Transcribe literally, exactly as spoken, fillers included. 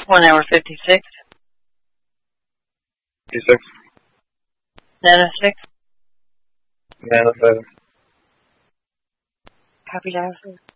One hour fifty-six. fifty-six. Nano six. Nano seven. Copy dial six.